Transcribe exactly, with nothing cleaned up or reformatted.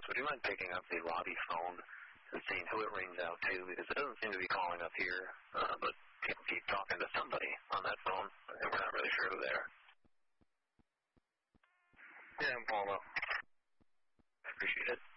would you mind picking up the lobby phone and seeing who it rings out to? Because it doesn't seem to be calling up here, uh, but people keep talking to somebody on that phone, and we're not really sure who they are. Yeah, I'm calling up. I appreciate it.